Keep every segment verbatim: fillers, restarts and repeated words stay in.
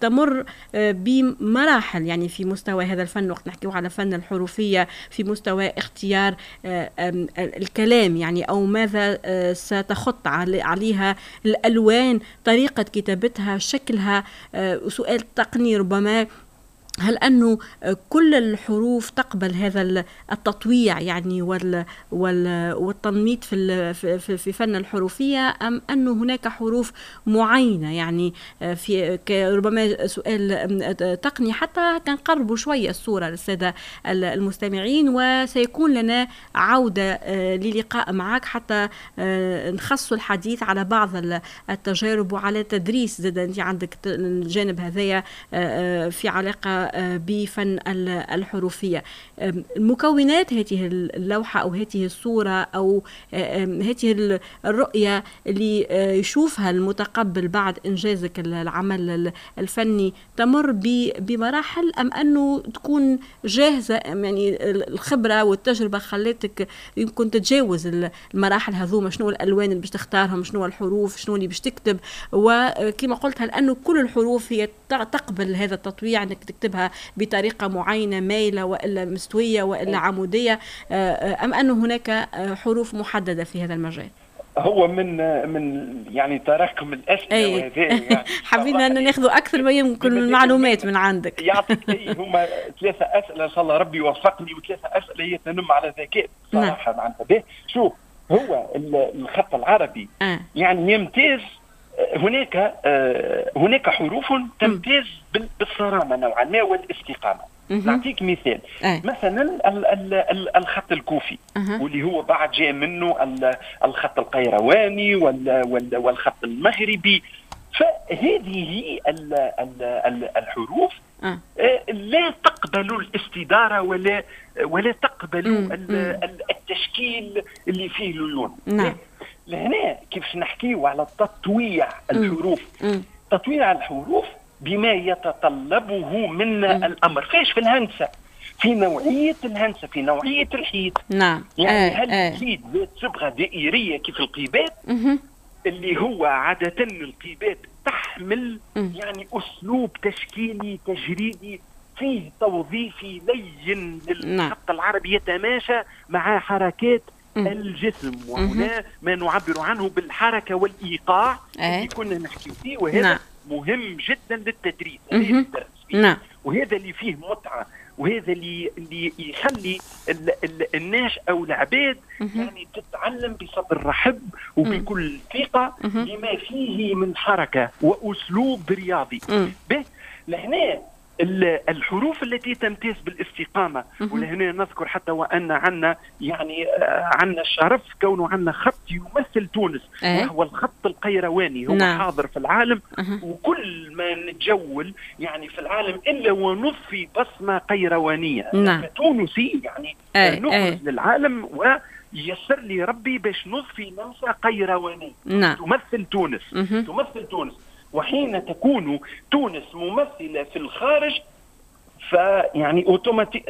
تمر بمراحل يعني في مستوى هذا الفن. وقت نحكيو على فن الحروفية في مستوى اختيار الكلام يعني أو ماذا ستخط عليها الألوان، طريقة كتابتها، شكلها، سؤال تقني ربما، هل أنه كل الحروف تقبل هذا التطويع يعني وال والتنميط في في فن الحروفية، أم أنه هناك حروف معينة يعني في ربما سؤال تقني حتى كنقربوا شوية الصورة للسادة المستمعين، وسيكون لنا عودة للقاء معك حتى نخص الحديث على بعض التجارب وعلى تدريس زاد أنت عندك الجانب هذايا في علاقة بفن الحروفية. المكونات هذه اللوحة أو هذه الصورة أو هذه الرؤية اللي يشوفها المتقبل بعد إنجازك العمل الفني تمر بمراحل، أم أنه تكون جاهزة يعني الخبرة والتجربة خلتك يمكن تتجاوز المراحل هذوما؟ شنو الألوان اللي باش تختارهم، شنو الحروف، شنو اللي باش تكتب؟ وكما قلت هل أنه كل الحروف هي تقبل هذا التطويع أنك تكتبها بطريقة معينة مايلة وإلا مستوية وإلا عمودية، أم أن هناك حروف محددة في هذا المجال؟ هو من من يعني تراكم الأسئلة أي. وهذا يعني حبينا أن ناخذ أكثر ما يمكن من المعلومات من عندك. يعطيك أي هما ثلاثة أسئلة إن شاء الله ربي يوفقني، وثلاثة أسئلة يتنم على ذكاء صراحة. نعم. معناتها به شوف، هو الخط العربي آه. يعني يمتاز، هناك هناك حروف تمتاز بالصرامة نوعا ما والاستقامة. نعطيك مثال. أه. مثلا ال ال ال الخط الكوفي أه. واللي هو بعد جاء منه الخط القيرواني والخط المغربي. فهذه ال ال ال الحروف أه. لا تقبل الاستدارة ولا ولا تقبل ال التشكيل اللي فيه لون. نعم. لهنا كيف نحكيو على تطويع الحروف، م. تطويع الحروف بما يتطلبه منا م. الأمر. فيش في الهندسة، في نوعية الهندسة، في نوعية الحيد. نعم. يعني آه هل الحيد آه. ذات صبغة دائرية كيف القيبات م. اللي هو عادة القيبات تحمل م. يعني أسلوب تشكيلي تجريدي فيه توظيفي لين للخط العربي يتماشى مع حركات الجسم، وهنا ما نعبر عنه بالحركة والإيقاع أه. اللي كنا نحكي فيه، وهذا نعم. مهم جدا للتدريس. نعم. وهذا اللي فيه متعة، وهذا اللي اللي يخلي ال ال الناس أو العباد يعني تتعلم بصدر رحب وبكل ثقة لما فيه من حركة وأسلوب رياضي. به لهنا الحروف التي تمتاز بالاستقامة، ولهنا نذكر حتى وأن عنا يعني عنا الشرف كونه عنا خط يمثل تونس أه. وهو الخط القيرواني، هو نعم. حاضر في العالم أه. وكل ما نتجول يعني في العالم إلا ونضفي بصمة قيروانية. نعم. تونسي يعني أه. نخرج أه. للعالم ويسر لي ربي باش نضفي لمسة قيروانية نعم. تمثل تونس أه. تمثل تونس. وحين تكون تونس ممثلة في الخارج فيعني اوتوماتيك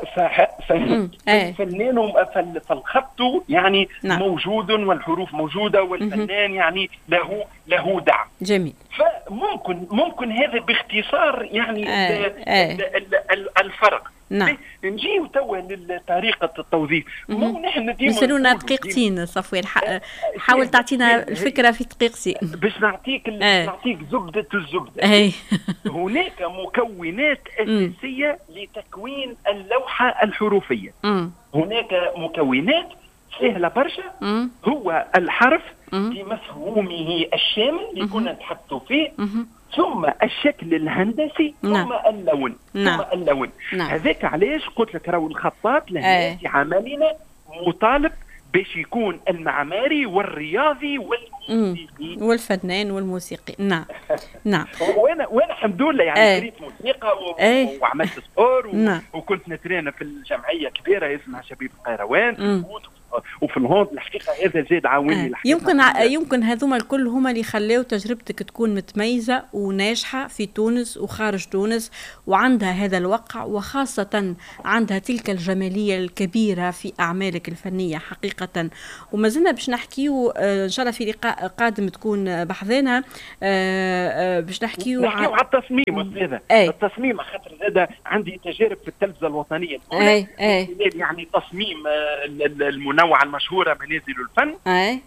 فالفنان فالخط يعني نعم. موجود والحروف موجودة والفنان يعني له له دعم. جميل. فممكن ممكن هذا باختصار يعني آه. آه. الفرق. نعم. نجيو توا لطريقة التوظيف. مو نحن ديما نسالونا دقيقتين صفوان، حاول تعطينا الفكرة في دقيقتين باش نعطيك آه. نعطيك زبدة الزبدة. آه. هناك مكونات أساسية لتكوين اللوحة الحروفية. م. هناك مكونات سهلة برشا. م. هو الحرف م. بمفهومه الشامل اللي كنا نتحدثوا فيه، م. ثم الشكل الهندسي، نعم. ثم اللون. نعم. ثم اللون. نعم. هذاك علاش قلت لك راهو الخطاط لهنا في عملنا مطالب باش يكون المعماري والرياضي والموسيقي والفنان والموسيقي. نعم. نعم. وانا وانا الحمد لله يعني قريت موسيقى و... وعملت سبور و... نعم. وكنت نترينا في الجمعيه كبيره اسمها شبيب القيروان، وفي الهوند الحقيقه هذا زاد عاوني. آه. يمكن ع... يمكن هذوما الكل هما اللي خلاو تجربتك تكون متميزه وناجحه في تونس وخارج تونس، وعندها هذا الوقع، وخاصه عندها تلك الجماليه الكبيره في اعمالك الفنيه حقيقه. وما زلنا باش نحكيو آه ان شاء الله في لقاء قادم تكون بحذنا آه آه باش نحكيو نحكيو على التصميم استاذه. التصميم خاطر زاد عندي تجارب في التلفزه الوطنيه. اي اي يعني تصميم المنوعه المشهوره منازل الفن. اي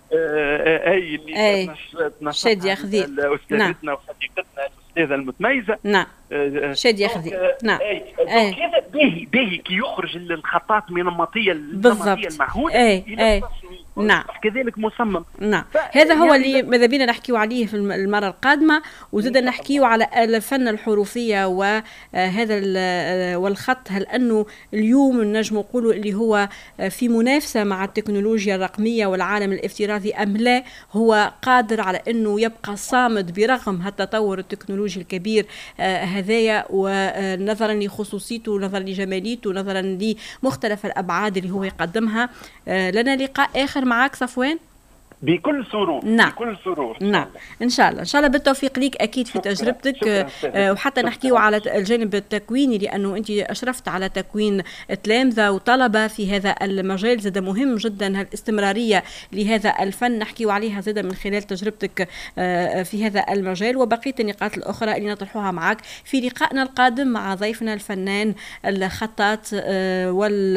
اي اللي شاد ياخذي استاذتنا وصديقتنا الاستاذه المتميزه. نعم شاد ياخذي. نعم اي هذا باهي باهي كي يخرج الخطات من النمطيه النمطيه المعهوده الى التصميم. نعم كذلك مصمم. نعم هذا هو يعني اللي ماذا بينا نحكيو عليه في المره القادمه، وزاد نحكيو على الفن الحروفيه وهذا والخط. هل انه اليوم نجم نقولوا اللي هو في منافسه مع التكنولوجيا الرقميه والعالم الافتراضي ام لا، هو قادر على انه يبقى صامد برغم هالتطور التكنولوجي الكبير هذايا، ونظرا لخصوصيته ونظرا لجماليته ونظرا لمختلف الابعاد اللي هو يقدمها. لنا لقاء اخر معك صفوان بكل سرور. نعم. بكل سرور. نعم ان شاء الله ان شاء الله بالتوفيق ليك اكيد في شكرا. تجربتك آه وحتى نحكيو على الجانب التكويني، لانه انت اشرفت على تكوين تلامذه وطلبه في هذا المجال. زاد مهم جدا هالاستمراريه لهذا الفن نحكيو عليها زاد من خلال تجربتك آه في هذا المجال، وبقيه النقاط الاخرى اللي نطرحوها معك في لقائنا القادم مع ضيفنا الفنان الخطاط آه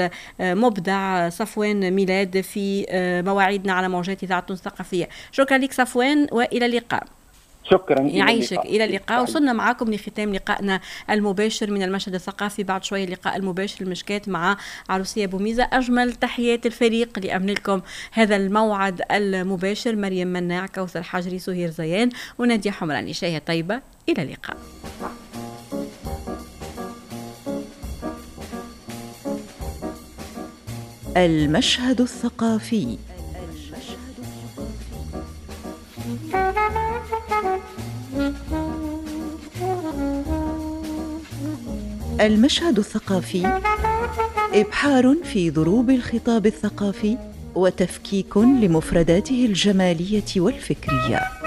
والمبدع صفوان ميلاد في آه مواعيدنا على موجات اذاعه الثقافية. شكرا لك صفوان والى اللقاء. شكرا يعيشك الى اللقاء. وصلنا معكم لختام لقائنا المباشر من المشهد الثقافي. بعد شويه اللقاء المباشر المشكات مع عروسيه بوميزه. اجمل تحيات الفريق لامن لكم هذا الموعد المباشر. مريم مناع، كوثر حجري، سهير زيان، وناديه حمراني. شاهيه طيبه، الى اللقاء. المشهد الثقافي. المشهد الثقافي إبحار في ضروب الخطاب الثقافي وتفكيك لمفرداته الجمالية والفكرية.